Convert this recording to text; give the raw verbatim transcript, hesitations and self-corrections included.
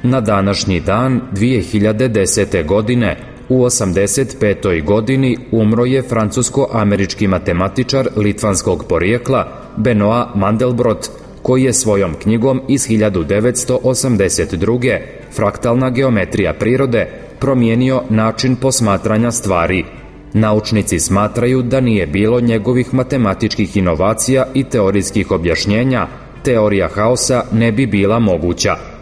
Na današnji dan dvije hiljade desete. godine, u osamdeset petoj. godini, umro je francusko-američki matematičar litvanskog porijekla Benoit Mandelbrot, koji je svojom knjigom iz hiljadu devetsto osamdeset druge. Fraktalna geometrija prirode promijenio način posmatranja stvari. Naučnici smatraju da nije bilo njegovih matematičkih inovacija i teorijskih objašnjenja, teorija haosa ne bi bila moguća.